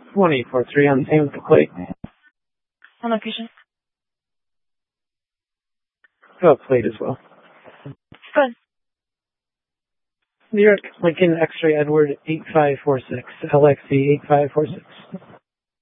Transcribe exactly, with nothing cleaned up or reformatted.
one eight four three on the same with the plate. On location. Oh, plate as well. Good. New York, Lincoln, X-ray Edward eight five four six, L X C eight five four six.